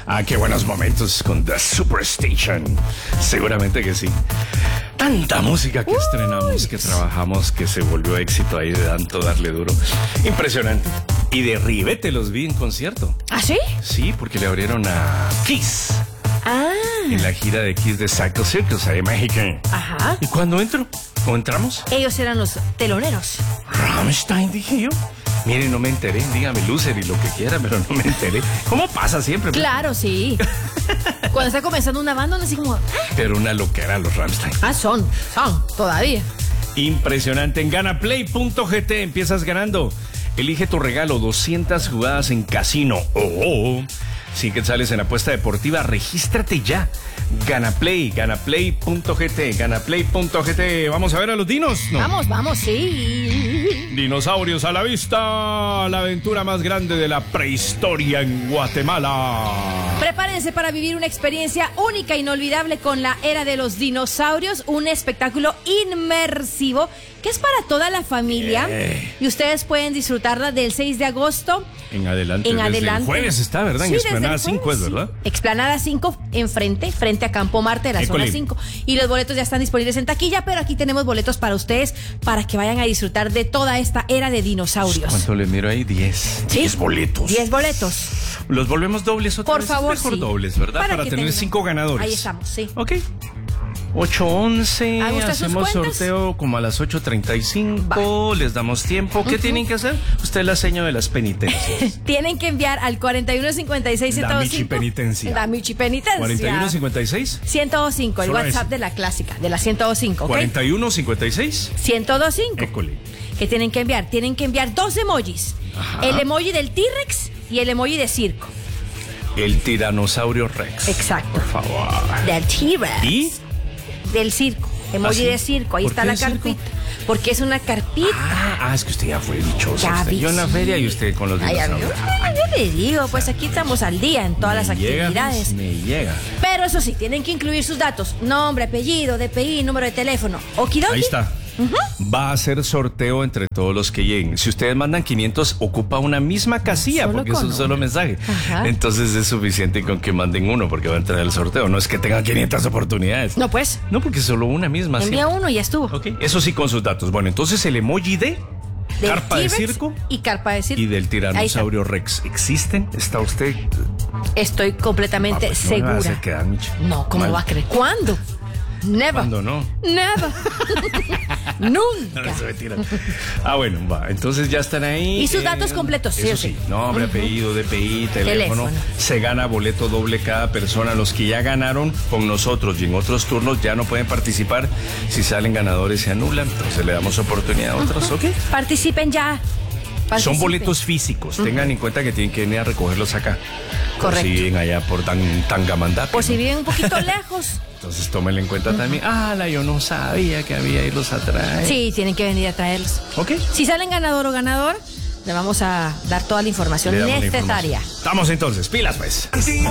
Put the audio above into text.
Ah, qué buenos momentos con The Superstation. Seguramente que sí. Tanta música que estrenamos, que trabajamos, que se volvió éxito ahí de tanto darle duro. Impresionante. Y de ribete los vi en concierto. ¿Ah, sí? Sí, porque le abrieron a Kiss. Ah. En la gira de Kiss de Psycho Circus, ahí en México. Ajá. ¿Y cuándo entro? ¿O entramos? Ellos eran los teloneros. Rammstein, dije yo. Mire, no me enteré. Dígame, Lucer y lo que quiera, pero no me enteré. ¿Cómo pasa siempre? Claro, sí. Cuando está comenzando una banda, uno así como... Pero una loquera los Rammstein. Ah, son, todavía. Impresionante. En ganaplay.gt empiezas ganando. Elige tu regalo, 200 jugadas en casino. Sin que sales en apuesta deportiva, regístrate ya. ganaplay.gt. Vamos a ver a los dinos, ¿no? Vamos, sí. Dinosaurios a la vista. La aventura más grande de la prehistoria en Guatemala. Prepárense para vivir una experiencia única e inolvidable con la era de los dinosaurios, un espectáculo inmersivo que es para toda la familia y ustedes pueden disfrutarla del 6 de agosto en adelante. El jueves está, ¿verdad? Sí, en Explanada 5 es, ¿verdad? Explanada 5 frente a Campo Marte de la zona 5. Y los boletos ya están disponibles en taquilla, pero aquí tenemos boletos para ustedes para que vayan a disfrutar de toda esta era de dinosaurios. ¿Cuánto le miro ahí? 10. ¿Sí? 10 boletos. 10 boletos. ¿Los volvemos dobles otra Por vez? favor, mejor sí. dobles, ¿verdad? Para tener 5 ganadores. Ahí estamos, sí. Ok. 8:11, hacemos sorteo como a las 8:35, les damos tiempo. ¿Qué tienen que hacer? Usted es la seña de las penitencias. Tienen que enviar al 4156 La Michi Penitencia. La Michi Penitencia. 4156 1025, el Solo WhatsApp ese. de la clásica, de la 1025, ¿ok? 4156 1025. École. ¿Qué tienen que enviar? Tienen que enviar 2 emojis. Ajá. El emoji del T-Rex y el emoji de circo. El tiranosaurio Rex. Exacto. Por favor. Del T-Rex. ¿Y? Del circo. Emoji de circo. Ahí ¿Por está qué la el circo? carpita. Porque es una carpita. Es que usted ya fue dichoso. Ya vi, Yo en la sí. feria y usted con los dinosaurios. Yo le digo, pues aquí estamos al día en todas las actividades. Me llega. Pero eso sí, tienen que incluir sus datos: nombre, apellido, DPI, número de teléfono. Okidoki. Ahí está. Va a ser sorteo entre todos los que lleguen. Si ustedes mandan 500, ocupa una misma casilla, Solo porque es con un solo uno. mensaje. Ajá. Entonces es suficiente con que manden uno, porque va a entrar el sorteo. No es que tengan 500 oportunidades. No, pues. No, porque solo una misma. Envía siempre. uno y ya estuvo. Ok, eso sí con sus datos. Bueno, entonces el emoji de Del carpa de T-Rex circo y carpa de circo. y del Ahí tiranosaurio Rex. ¿Existen? ¿Está usted? está. Estoy completamente Pues no me vas a segura. quedar, Michi. No, ¿cómo Mal. va a creer? ¿Cuándo? Never. ¿Cuándo no? Never. Nunca. No, eso es mentira. Bueno, va. Entonces ya están ahí. Y sus datos completos, sí eso o sí. Nombre, apellido, DPI, teléfono. Se gana boleto doble cada persona. Los que ya ganaron con nosotros y en otros turnos ya no pueden participar. Si salen ganadores se anulan. Entonces le damos oportunidad a otros. ¿Ok? Participen ya. Son Participen. boletos físicos. Tengan en cuenta que tienen que venir a recogerlos acá. Correcto. Si viven allá por Tangamandapio. Por si ¿no? viven un poquito lejos. Entonces tómenlo en cuenta también. Yo no sabía que había irlos a traer. Sí, tienen que venir a traerlos. ¿Ok? Si salen ganador o ganador, le vamos a dar toda la información Le damos la necesaria. información. Estamos entonces. Pilas, pues.